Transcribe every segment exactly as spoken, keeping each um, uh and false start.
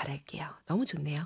바랄게요. 너무 좋네요.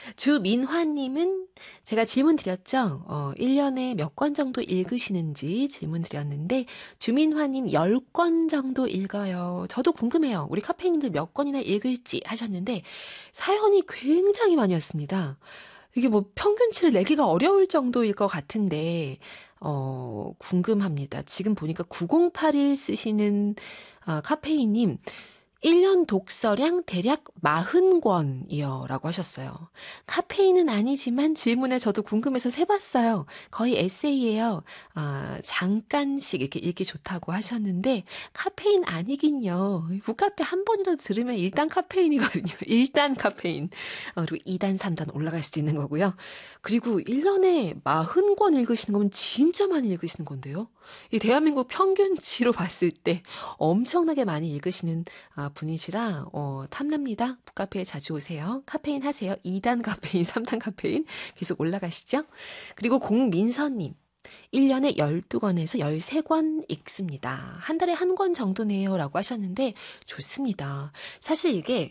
주민화님은 제가 질문 드렸죠. 어, 일 년에 몇 권 정도 읽으시는지 질문 드렸는데 주민화님 열 권 정도 읽어요. 저도 궁금해요. 우리 카페인님들 몇 권이나 읽을지 하셨는데 사연이 굉장히 많이 왔습니다. 이게 뭐 평균치를 내기가 어려울 정도일 것 같은데 어, 궁금합니다. 지금 보니까 구공팔일 쓰시는 아, 카페인님 일 년 독서량 대략 사십 권이요 라고 하셨어요. 카페인은 아니지만 질문에 저도 궁금해서 세봤어요. 거의 에세이예요. 아, 잠깐씩 이렇게 읽기 좋다고 하셨는데 카페인 아니긴요. 북카페 한 번이라도 들으면 일 단 카페인이거든요. 일 단 카페인. 어, 그리고 이 단, 삼 단 올라갈 수도 있는 거고요. 그리고 일 년에 사십 권 읽으시는 거면 진짜 많이 읽으시는 건데요. 이 대한민국 평균치로 봤을 때 엄청나게 많이 읽으시는 아, 분이시라 어, 탐납니다. 북카페에 자주 오세요. 카페인 하세요. 이 단 카페인, 삼 단 카페인 계속 올라가시죠. 그리고 공민서님. 일 년에 열두 권에서 열세 권 읽습니다. 한 달에 한 권 정도네요 라고 하셨는데 좋습니다. 사실 이게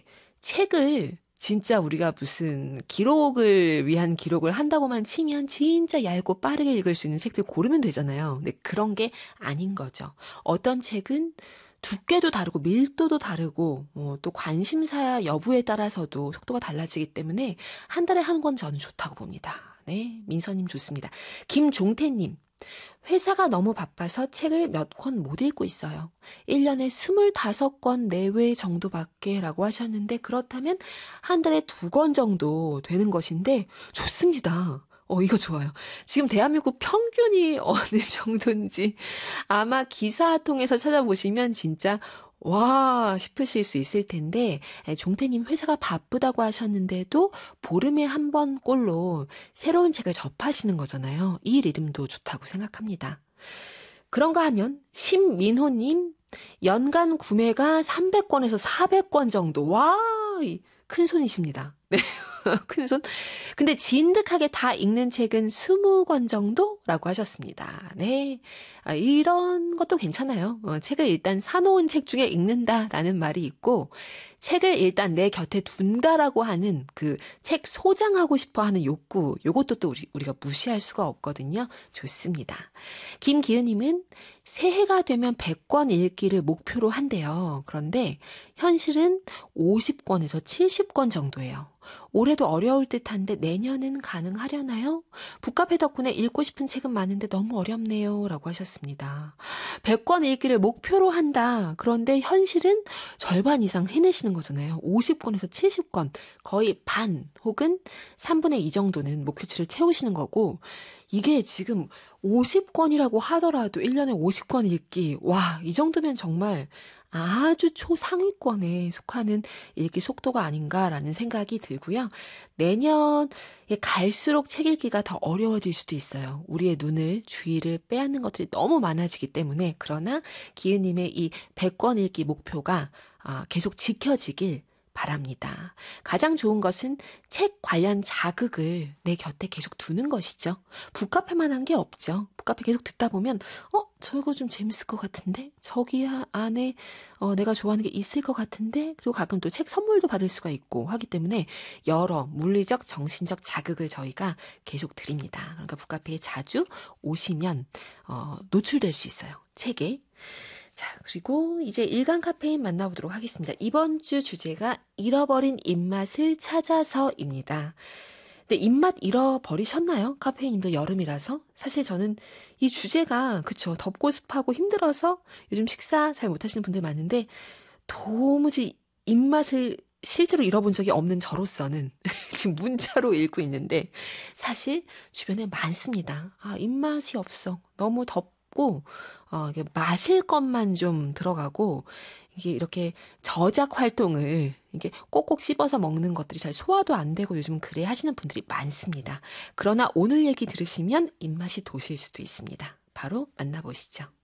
책을 진짜 우리가 무슨 기록을 위한 기록을 한다고만 치면 진짜 얇고 빠르게 읽을 수 있는 책들 고르면 되잖아요. 근데 그런 게 아닌 거죠. 어떤 책은 두께도 다르고 밀도도 다르고 어, 또 관심사 여부에 따라서도 속도가 달라지기 때문에 한 달에 한 권 저는 좋다고 봅니다. 네, 민서님 좋습니다. 김종태님. 회사가 너무 바빠서 책을 몇 권 못 읽고 있어요. 일 년에 스물다섯 권 내외 정도밖에 라고 하셨는데 그렇다면 한 달에 두 권 정도 되는 것인데 좋습니다. 어, 이거 좋아요. 지금 대한민국 평균이 어느 정도인지 아마 기사 통해서 찾아보시면 진짜 와 싶으실 수 있을 텐데 종태님 회사가 바쁘다고 하셨는데도 보름에 한 번 꼴로 새로운 책을 접하시는 거잖아요. 이 리듬도 좋다고 생각합니다. 그런가 하면 신민호님 연간 구매가 삼백 권에서 사백 권 정도. 와, 큰 손이십니다. 네. 큰 손. 근데 진득하게 다 읽는 책은 이십 권 정도라고 하셨습니다. 네. 아, 이런 것도 괜찮아요. 어, 책을 일단 사놓은 책 중에 읽는다라는 말이 있고, 책을 일단 내 곁에 둔다라고 하는 그 책 소장하고 싶어 하는 욕구, 요것도 또 우리, 우리가 무시할 수가 없거든요. 좋습니다. 김기은님은 새해가 되면 백 권 읽기를 목표로 한대요. 그런데 현실은 오십 권에서 칠십 권 정도예요. 올해도 어려울 듯한데 내년은 가능하려나요? 북카페 덕분에 읽고 싶은 책은 많은데 너무 어렵네요. 라고 하셨습니다. 백 권 읽기를 목표로 한다. 그런데 현실은 절반 이상 해내시는 거잖아요. 오십 권에서 칠십 권. 거의 반 혹은 삼분의 이 정도는 목표치를 채우시는 거고 이게 지금 오십 권이라고 하더라도 일 년에 오십 권 읽기. 와, 이 정도면 정말 아주 초상위권에 속하는 읽기 속도가 아닌가라는 생각이 들고요. 내년에 갈수록 책 읽기가 더 어려워질 수도 있어요. 우리의 눈을, 주의를 빼앗는 것들이 너무 많아지기 때문에. 그러나 기은님의 이 백 권 읽기 목표가 계속 지켜지길 바랍니다. 가장 좋은 것은 책 관련 자극을 내 곁에 계속 두는 것이죠. 북카페만 한 게 없죠. 북카페 계속 듣다 보면 어? 저거 좀 재밌을 것 같은데? 저기 안에 어, 내가 좋아하는 게 있을 것 같은데? 그리고 가끔 또 책 선물도 받을 수가 있고 하기 때문에 여러 물리적, 정신적 자극을 저희가 계속 드립니다. 그러니까 북카페에 자주 오시면 어, 노출될 수 있어요. 책에. 자, 그리고 이제 일간 카페인 만나보도록 하겠습니다. 이번 주 주제가 잃어버린 입맛을 찾아서입니다. 근데 입맛 잃어버리셨나요? 카페인님도 여름이라서? 사실 저는 이 주제가 그쵸 덥고 습하고 힘들어서 요즘 식사 잘 못하시는 분들 많은데 도무지 입맛을 실제로 잃어본 적이 없는 저로서는 지금 문자로 읽고 있는데 사실 주변에 많습니다. 아, 입맛이 없어. 너무 덥고 어, 이게 마실 것만 좀 들어가고, 이게 이렇게 저작 활동을 이게 꼭꼭 씹어서 먹는 것들이 잘 소화도 안 되고 요즘 그래 하시는 분들이 많습니다. 그러나 오늘 얘기 들으시면 입맛이 도실 수도 있습니다. 바로 만나보시죠.